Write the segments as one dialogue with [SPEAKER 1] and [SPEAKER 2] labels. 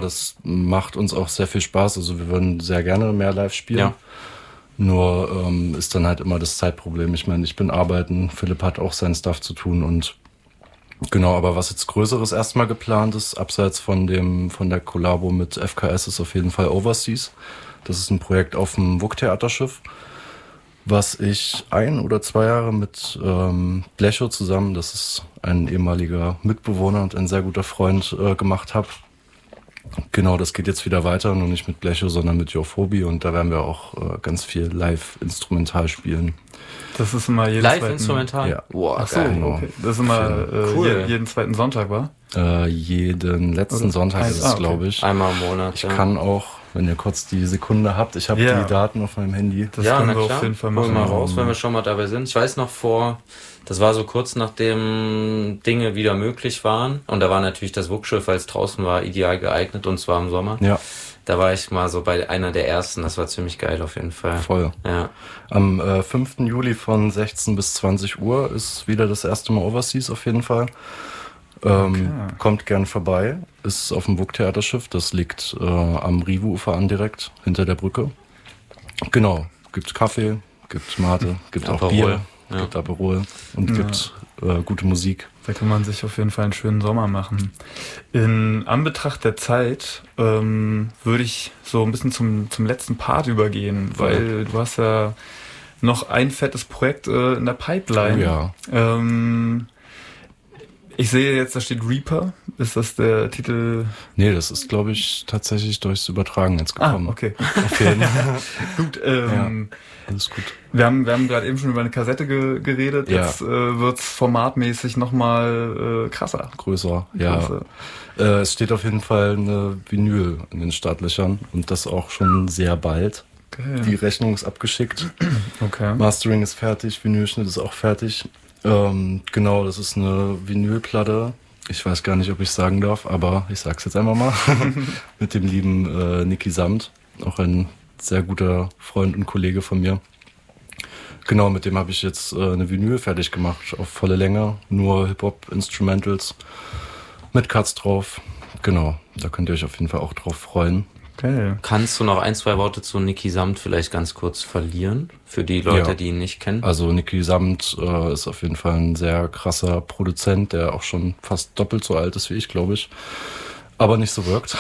[SPEAKER 1] Genau, das macht uns auch sehr viel Spaß. Also wir würden sehr gerne mehr live spielen.
[SPEAKER 2] Ja.
[SPEAKER 1] Nur ist dann halt immer das Zeitproblem. Ich meine, ich bin arbeiten, Philipp hat auch seinen Stuff zu tun und genau, aber was jetzt Größeres erstmal geplant ist, abseits von der Kollabo mit FKS, ist auf jeden Fall Overseas. Das ist ein Projekt auf dem WUK-Theaterschiff, was ich 1 oder 2 Jahre mit Blecho zusammen, das ist ein ehemaliger Mitbewohner und ein sehr guter Freund, gemacht habe. Genau, das geht jetzt wieder weiter, nur nicht mit Blecho, sondern mit Jophobie und da werden wir auch ganz viel live-instrumental spielen.
[SPEAKER 3] Das ist immer
[SPEAKER 2] Live-instrumental?
[SPEAKER 1] Ja.
[SPEAKER 2] Wow,
[SPEAKER 3] Ach so,
[SPEAKER 2] geil.
[SPEAKER 1] Genau.
[SPEAKER 3] okay. Das ist immer
[SPEAKER 2] Cool.
[SPEAKER 3] jeden zweiten Sonntag, war?
[SPEAKER 1] Jeden letzten
[SPEAKER 3] Oder?
[SPEAKER 1] Sonntag ist es,
[SPEAKER 3] okay.
[SPEAKER 1] glaube ich.
[SPEAKER 2] Einmal im Monat.
[SPEAKER 1] Ich kann auch, wenn ihr kurz die Sekunde habt, ich habe
[SPEAKER 3] Ja.
[SPEAKER 1] die Daten auf meinem Handy.
[SPEAKER 3] Das
[SPEAKER 2] ja,
[SPEAKER 3] können
[SPEAKER 2] na
[SPEAKER 3] wir
[SPEAKER 2] klar.
[SPEAKER 3] auf jeden Fall
[SPEAKER 2] Hol
[SPEAKER 3] machen.
[SPEAKER 2] mal raus, wenn wir schon mal dabei sind. Ich weiß noch das war so kurz nachdem Dinge wieder möglich waren. Und da war natürlich das WUK-Schiff, weil es draußen war, ideal geeignet und zwar im Sommer.
[SPEAKER 1] Ja,
[SPEAKER 2] Da war ich mal so bei einer der ersten. Das war ziemlich geil auf jeden Fall.
[SPEAKER 1] voll.
[SPEAKER 2] Ja.
[SPEAKER 1] Am 5. Juli von 16 bis 20 Uhr ist wieder das erste Mal Overseas auf jeden Fall. Kommt gern vorbei. Ist auf dem WUK-Theaterschiff. Das liegt am Rivu-Ufer an direkt, hinter der Brücke. Genau. Gibt Kaffee, gibt Mate, gibt auch
[SPEAKER 2] Aperol.
[SPEAKER 1] Bier,
[SPEAKER 2] Ja.
[SPEAKER 1] gibt Aperol und gibt gute Musik.
[SPEAKER 3] Da kann man sich auf jeden Fall einen schönen Sommer machen. In Anbetracht der Zeit würde ich so ein bisschen zum letzten Part übergehen, weil du hast ja noch ein fettes Projekt in der Pipeline.
[SPEAKER 1] Oh ja.
[SPEAKER 3] Ich sehe jetzt, da steht Reaper. Ist das der Titel?
[SPEAKER 1] Nee, das ist, glaube ich, tatsächlich durchs Übertragen jetzt gekommen.
[SPEAKER 3] Okay.
[SPEAKER 1] Auf jeden Fall.
[SPEAKER 3] Gut,
[SPEAKER 1] Alles gut.
[SPEAKER 3] wir haben gerade eben schon über eine Kassette geredet.
[SPEAKER 1] Ja.
[SPEAKER 3] Jetzt wird's formatmäßig nochmal krasser.
[SPEAKER 1] Größer, ja.
[SPEAKER 3] Größer.
[SPEAKER 1] Es steht auf jeden Fall eine Vinyl in den Startlöchern und das auch schon sehr bald.
[SPEAKER 3] Okay.
[SPEAKER 1] Die Rechnung ist abgeschickt.
[SPEAKER 3] Okay.
[SPEAKER 1] Mastering ist fertig, Vinylschnitt ist auch fertig. Genau, das ist eine Vinylplatte. Ich weiß gar nicht, ob ich sagen darf, aber ich sag's jetzt einfach mal. Mit dem lieben Niki Samt, auch ein sehr guter Freund und Kollege von mir. Genau, mit dem habe ich jetzt eine Vinyl fertig gemacht, auf volle Länge, nur Hip-Hop-Instrumentals mit Cuts drauf. Genau, da könnt ihr euch auf jeden Fall auch drauf freuen.
[SPEAKER 3] Geil.
[SPEAKER 2] Kannst du noch 1, 2 Worte zu Niki Samt vielleicht ganz kurz verlieren? Für die Leute,
[SPEAKER 1] Ja.
[SPEAKER 2] die ihn nicht kennen.
[SPEAKER 1] Also Niki Samt ist auf jeden Fall ein sehr krasser Produzent, der auch schon fast doppelt so alt ist wie ich, glaube ich. Aber nicht so wirkt.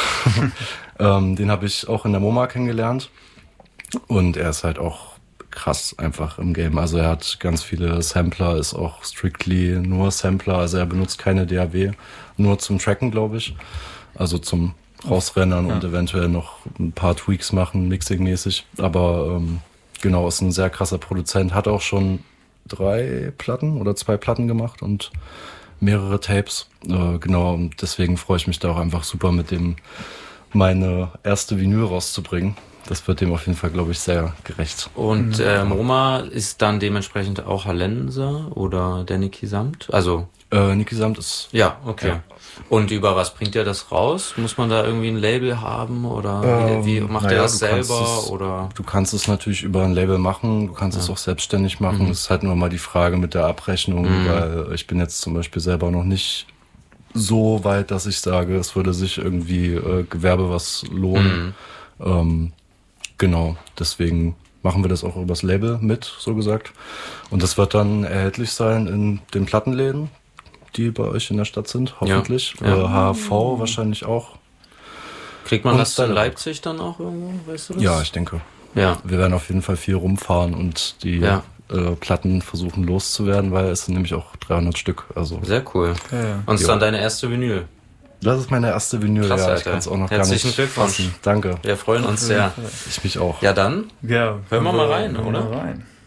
[SPEAKER 1] Den habe ich auch in der MoMA kennengelernt. Und er ist halt auch krass einfach im Game. Also er hat ganz viele Sampler, ist auch strictly nur Sampler. Also er benutzt keine DAW, nur zum Tracken, glaube ich. Also zum Rausrennen und eventuell noch ein paar Tweaks machen, mixing-mäßig. Aber genau, ist ein sehr krasser Produzent. Hat auch schon 3 Platten oder 2 Platten gemacht und mehrere Tapes. Genau, und deswegen freue ich mich da auch einfach super, mit dem meine erste Vinyl rauszubringen. Das wird dem auf jeden Fall, glaube ich, sehr gerecht.
[SPEAKER 2] Und MoMA ist dann dementsprechend auch Hallenser oder der Niki Samt? Also
[SPEAKER 1] Niki Samt ist...
[SPEAKER 2] ja, okay.
[SPEAKER 1] Ja.
[SPEAKER 2] Und über was bringt er das raus? Muss man da irgendwie ein Label haben oder wie macht er das selber? Oder?
[SPEAKER 1] Du kannst es natürlich über ein Label machen, du kannst es auch selbstständig machen. Es ist halt nur mal die Frage mit der Abrechnung, weil ich bin jetzt zum Beispiel selber noch nicht so weit, dass ich sage, es würde sich irgendwie Gewerbe was lohnen. Genau, deswegen machen wir das auch übers Label mit, so gesagt. Und das wird dann erhältlich sein in den Plattenläden, die bei euch in der Stadt sind, hoffentlich.
[SPEAKER 2] Ja.
[SPEAKER 1] HV wahrscheinlich auch.
[SPEAKER 2] Kriegt man
[SPEAKER 1] Und
[SPEAKER 2] das in
[SPEAKER 1] Stylo.
[SPEAKER 2] Leipzig dann auch irgendwo? Weißt du das?
[SPEAKER 1] Ja, ich denke.
[SPEAKER 2] Ja.
[SPEAKER 1] Wir werden auf jeden Fall viel rumfahren und die Platten versuchen loszuwerden, weil es sind nämlich auch 300 Stück. Also
[SPEAKER 2] Sehr cool.
[SPEAKER 3] Ja.
[SPEAKER 2] Und es ist
[SPEAKER 1] Ja.
[SPEAKER 2] dann deine erste Vinyl.
[SPEAKER 1] das ist meine erste Vinyl.
[SPEAKER 2] Krass,
[SPEAKER 1] ja, ich
[SPEAKER 2] Alter.
[SPEAKER 1] kann es auch noch
[SPEAKER 2] Herzlichen
[SPEAKER 1] gar nicht
[SPEAKER 2] Glückwunsch.
[SPEAKER 1] fassen. Danke.
[SPEAKER 2] Wir freuen uns sehr.
[SPEAKER 1] Ich mich auch.
[SPEAKER 2] Ja, dann
[SPEAKER 3] Ja,
[SPEAKER 2] Hören wir mal rein,
[SPEAKER 3] hören
[SPEAKER 2] oder?
[SPEAKER 3] wir rein.